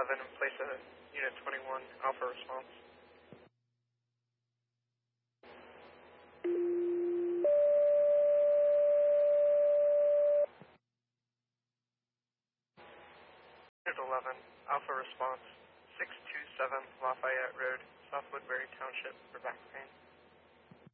11 and place a Unit 21 Alpha response. Unit 11, Alpha response, 627 Lafayette Road, South Woodbury Township, for back pain.